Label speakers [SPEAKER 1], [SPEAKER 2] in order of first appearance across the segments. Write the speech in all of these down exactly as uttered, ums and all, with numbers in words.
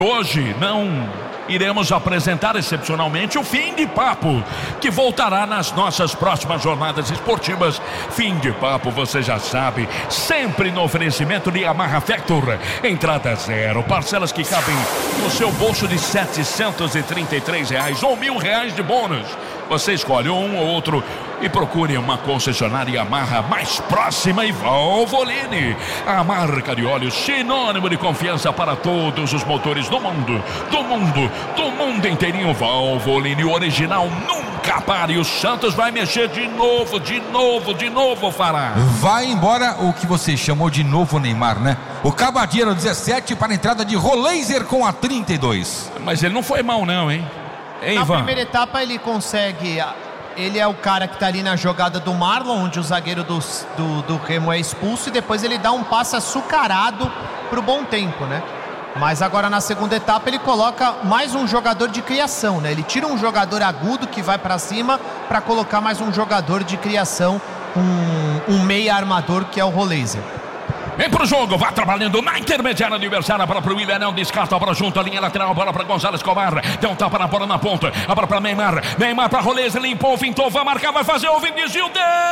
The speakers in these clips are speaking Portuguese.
[SPEAKER 1] Hoje não iremos apresentar excepcionalmente o Fim de Papo, que voltará nas nossas próximas jornadas esportivas. Fim de Papo, você já sabe, sempre no oferecimento de Yamaha Factor. Entrada zero, parcelas que cabem no seu bolso de setecentos e trinta e três reais ou mil reais de bônus. Você escolhe um ou outro e procure uma concessionária Yamaha mais próxima e Valvoline, a marca de óleo sinônimo de confiança para todos os motores do mundo, do mundo, do mundo inteirinho. Valvoline original, nunca pare. O Santos vai mexer de novo, de novo, de novo, fará.
[SPEAKER 2] Vai embora o que você chamou de novo Neymar, né? O Cabadeiro dezessete para a entrada de Roleiser com a trinta e dois.
[SPEAKER 1] Mas ele não foi mal não, hein? Hein,
[SPEAKER 3] na
[SPEAKER 1] Ivan?
[SPEAKER 3] primeira etapa ele consegue, ele é o cara que tá ali na jogada do Marlon, onde o zagueiro do, do, do Remo é expulso, e depois ele dá um passe açucarado pro Bom Tempo, né? Mas agora na segunda etapa ele coloca mais um jogador de criação, né? Ele tira um jogador agudo que vai para cima para colocar mais um jogador de criação, um, um meia armador que é o Roleiser.
[SPEAKER 1] Vem pro jogo, vai trabalhando na intermediária adversária. A bola pro Willian, não descarta, a bola junto, a linha lateral, a bola pra Gonzalo Escobar. Deu um tapa na bola na ponta, a bola pra Neymar. Neymar pra Roleiser, limpou, fintou, vai marcar, vai fazer o Vinicius.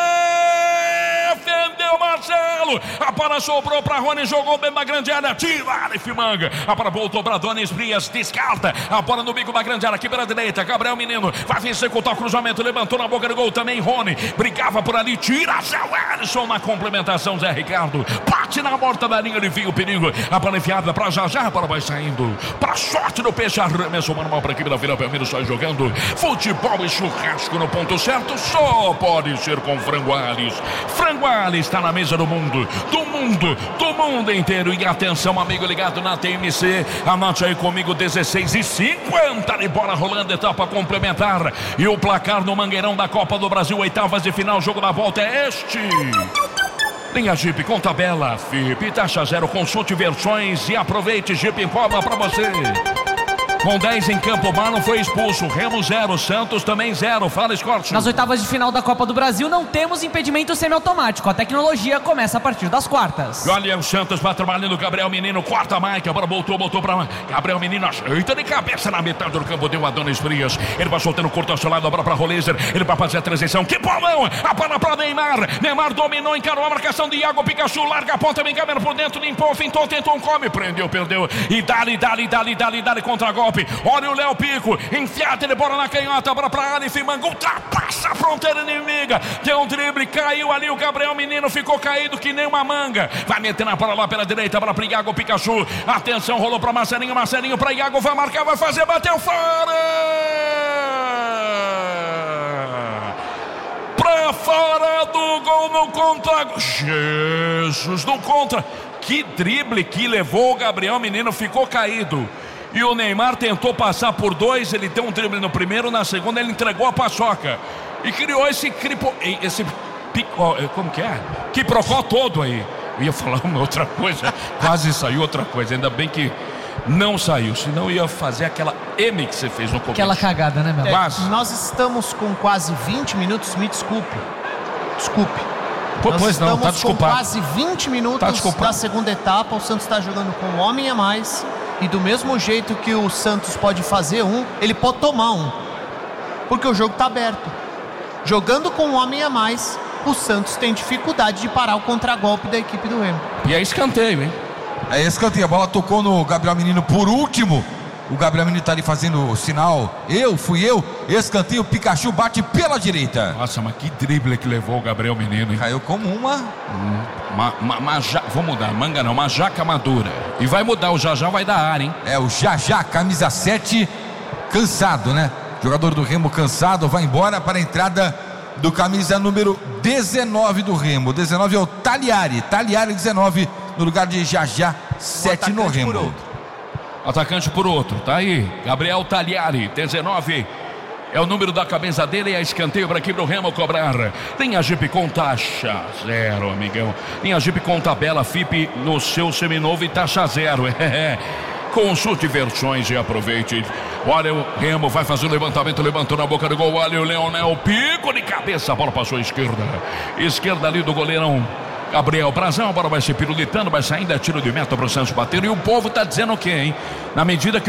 [SPEAKER 1] Defendeu Marcelo. A bola sobrou pra Rony, jogou bem na grande área. Tira Arif Manga. A bola voltou pra Donis Frias, descarta. A bola no bico da grande área, aqui pela direita. Gabriel Menino vai executar o cruzamento, levantou na boca do gol também. Rony brigava por ali, tira Zé Wellison na complementação. Zé Ricardo bate na borda da linha, ele viu o perigo. A bola enfiada pra Jajá, a bola vai saindo pra sorte do Peixe. Arremesso manual pra equipe da Vila Belmiro, só jogando futebol e churrasco no ponto certo. Só pode ser com Frangoales. Frangoales está na mesa do mundo, do mundo, do mundo inteiro. E atenção, amigo ligado na T M C, anote aí comigo, dezesseis e cinquenta de bola rolando, etapa complementar. E o placar no Mangueirão da Copa do Brasil, oitavas de final, jogo da volta é este. Linha Jeep com tabela, F I P, taxa zero, consulte versões e aproveite. Jeep informa pra você. Com dez em campo, Marlon foi expulso. Remo zero, Santos também zero. Fala, Scott.
[SPEAKER 4] Nas oitavas de final da Copa do Brasil não temos impedimento semiautomático. A tecnologia começa a partir das quartas.
[SPEAKER 1] E olha, o Santos vai trabalhando. Gabriel Menino, quarta marca. Agora voltou, voltou pra Gabriel Menino. Ajeita de cabeça na metade do campo. Deu a Donis Frias. Ele vai soltando curto ao seu lado. A bola pra Roleiser. Ele vai fazer a transição. Que bolão! A bola pra Neymar. Neymar dominou, encarou a marcação de Iago Pikachu. Larga a ponta, vem câmera por dentro. Limpou, fintou, tentou um come. Prendeu, perdeu. E dali, dali, dali, dali, dali contra a golpe. Olha o Léo Pico, enfiado de bola na canhota, bola pra Arif Manga, ultrapassa a fronteira inimiga, deu um drible, caiu ali o Gabriel Menino, ficou caído que nem uma manga, vai metendo a bola lá pela direita, bola pra Iago Pikachu, atenção, rolou pra Marcelinho, Marcelinho pra Iago, vai marcar, vai fazer, bateu fora! Pra fora do gol no contra, Jesus, no contra, que drible que levou o Gabriel Menino, ficou caído. E o Neymar tentou passar por dois, ele deu um drible no primeiro, na segunda ele entregou a paçoca. E criou esse cripo, esse pico, como que é? Quiprocó todo aí. Eu ia falar uma outra coisa, quase saiu outra coisa, ainda bem que não saiu, senão ia fazer aquela M que você fez no começo.
[SPEAKER 4] Aquela cagada, né, meu?
[SPEAKER 3] É,
[SPEAKER 1] Quase.
[SPEAKER 3] nós estamos com quase vinte minutos, me desculpe. Desculpe.
[SPEAKER 1] Pô,
[SPEAKER 3] Nós
[SPEAKER 1] pois não,
[SPEAKER 3] estamos
[SPEAKER 1] tá
[SPEAKER 3] com
[SPEAKER 1] desculpado.
[SPEAKER 3] quase vinte minutos
[SPEAKER 1] Tá
[SPEAKER 3] da segunda etapa. O Santos está jogando com um homem a mais. E do mesmo jeito que o Santos pode fazer um, ele pode tomar um. Porque o jogo está aberto. Jogando com um homem a mais, o Santos tem dificuldade de parar o contragolpe da equipe do Remo.
[SPEAKER 1] E é escanteio, hein?
[SPEAKER 2] É escanteio, a bola tocou no Gabriel Menino por último. O Gabriel Menino tá ali fazendo o sinal. Eu, fui eu. Escanteio, Pikachu bate pela direita.
[SPEAKER 1] Nossa, mas que drible que levou o Gabriel Menino, hein?
[SPEAKER 2] Caiu como uma...
[SPEAKER 1] Hum, uma, uma, uma ja... Vou mudar, manga não, uma jaca madura. E vai mudar, o Jajá vai dar ar, hein?
[SPEAKER 2] É, o Jajá, camisa sete, cansado, né? Jogador do Remo cansado, vai embora para a entrada do camisa número dezenove do Remo. dezenove é o Taliari. Taliari dezenove no lugar de Jajá sete no Remo.
[SPEAKER 1] Atacante por outro, tá aí, Gabriel Taliari, dezenove, é o número da camisa dele, é escanteio para aqui pro Remo cobrar. Linha Jeep com taxa zero, amigão. Linha Jeep com tabela F I P no seu seminovo e taxa zero, é. Consulte versões e aproveite. Olha o Remo, vai fazer o levantamento, levantou na boca do gol, olha o Leonel, pico de cabeça, a bola passou à esquerda. Esquerda ali do goleirão Gabriel Brazão, a bola vai se pirulitando, vai saindo, é tiro de meta para o Santos bater. E o povo tá dizendo o quê, hein? Na medida que